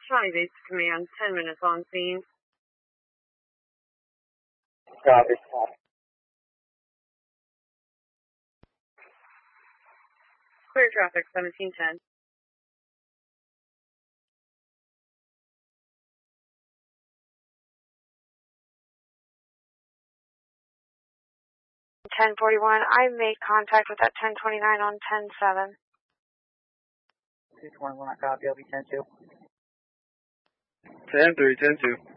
Shawnee Base Command, 10 minutes on scene. Copy. Clear traffic, 1710. I made contact with that 1029 on 10-7. 221, copy, I'll be 10-2. 10-3, 10-2.